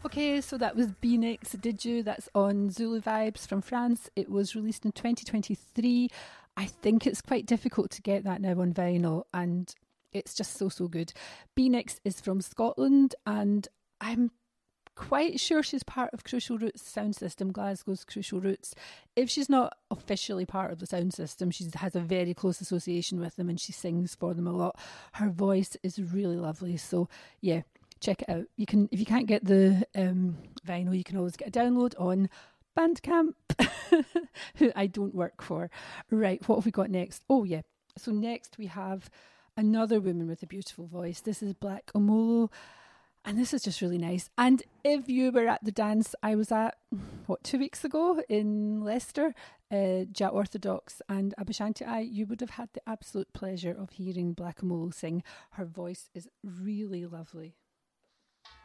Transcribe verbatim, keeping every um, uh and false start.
Okay, so that was B Next Did You? That's on Zulu Vibes from France. It was released in twenty twenty-three. I think it's quite difficult to get that now on vinyl, and it's just so, so good. B Next is from Scotland, and I'm quite sure she's part of Crucial Roots sound system, Glasgow's Crucial Roots. If she's not officially part of the sound system, she has a very close association with them and she sings for them a lot. Her voice is really lovely, so yeah, check it out. You can, if you can't get the um, vinyl, you can always get a download on Bandcamp, who I don't work for. Right, what have we got next? Oh yeah, so next we have another woman with a beautiful voice. This is Black Omolo. And this is just really nice. And if you were at the dance I was at, what, two weeks ago in Leicester, uh, Jah Orthodox and Abashanti I, you would have had the absolute pleasure of hearing Black Omolo sing. Her voice is really lovely.